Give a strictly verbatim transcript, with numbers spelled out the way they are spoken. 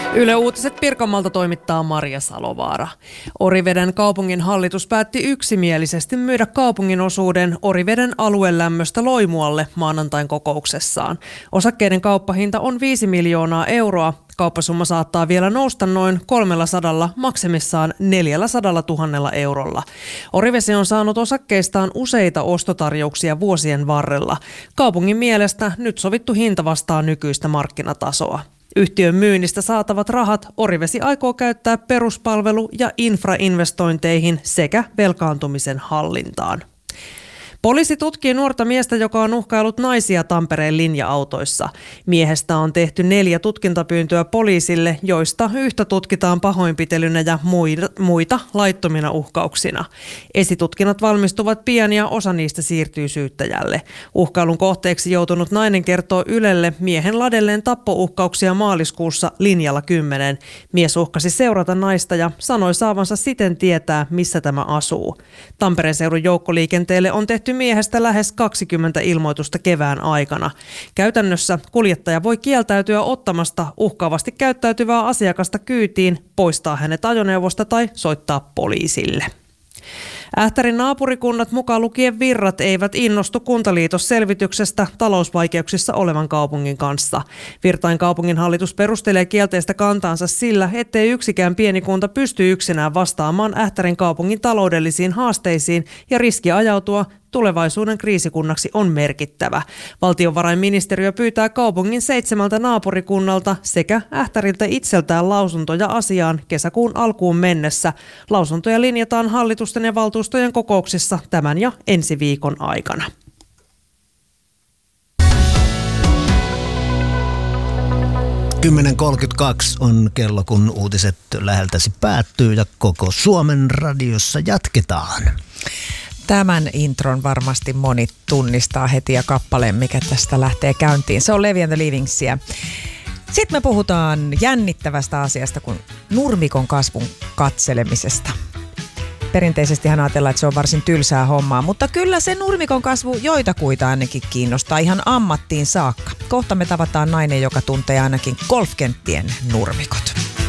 Yle Uutiset Pirkanmaalta toimittaa Maria Salovaara. Oriveden kaupungin hallitus päätti yksimielisesti myydä kaupungin osuuden Oriveden aluelämmöstä Loimualle maanantain kokouksessaan. Osakkeiden kauppahinta on viisi miljoonaa euroa. Kauppasumma saattaa vielä nousta noin kolmellasadalla, maksimissaan neljälläsadallatuhannella eurolla. Orivesi on saanut osakkeistaan useita ostotarjouksia vuosien varrella. Kaupungin mielestä nyt sovittu hinta vastaa nykyistä markkinatasoa. Yhtiön myynnistä saatavat rahat Orivesi aikoo käyttää peruspalvelu- ja infrainvestointeihin sekä velkaantumisen hallintaan. Poliisi tutkii nuorta miestä, joka on uhkaillut naisia Tampereen linja-autoissa. Miehestä on tehty neljä tutkintapyyntöä poliisille, joista yhtä tutkitaan pahoinpitelynä ja muita laittomina uhkauksina. Esitutkinnat valmistuvat pian ja osa niistä siirtyy syyttäjälle. Uhkailun kohteeksi joutunut nainen kertoo Ylelle miehen ladelleen tappouhkauksia maaliskuussa linjalla kymmenen. Mies uhkasi seurata naista ja sanoi saavansa siten tietää, missä tämä asuu. Tampereen seudun joukkoliikenteelle on tehty miehestä lähes kaksikymmentä ilmoitusta kevään aikana. Käytännössä kuljettaja voi kieltäytyä ottamasta uhkaavasti käyttäytyvää asiakasta kyytiin, poistaa hänet ajoneuvosta tai soittaa poliisille. Ähtärin naapurikunnat mukaan lukien Virrat eivät innostu kuntaliitosselvityksestä talousvaikeuksissa olevan kaupungin kanssa. Virtain kaupunginhallitus perustelee kielteistä kantaansa sillä, ettei yksikään pieni kunta pysty yksinään vastaamaan Ähtärin kaupungin taloudellisiin haasteisiin ja riski ajautua tulevaisuuden kriisikunnaksi on merkittävä. Valtiovarainministeriö pyytää kaupungin seitsemältä naapurikunnalta sekä Ähtäriltä itseltään lausuntoja asiaan kesäkuun alkuun mennessä. Lausuntoja linjataan hallitusten ja valtuustojen kokouksissa tämän ja ensi viikon aikana. kymmenen kolmekymmentäkaksi on kello, kun uutiset läheltäsi päättyy ja koko Suomen radiossa jatketaan. Tämän intron varmasti moni tunnistaa heti ja kappaleen, mikä tästä lähtee käyntiin. Se on Levi and the Livingsia. Sitten me puhutaan jännittävästä asiasta kuin nurmikon kasvun katselemisesta. Perinteisesti hän ajatellaan, että se on varsin tylsää hommaa, mutta kyllä se nurmikon kasvu joitakuita ainakin kiinnostaa ihan ammattiin saakka. Kohta me tavataan nainen, joka tuntee ainakin golfkenttien nurmikot.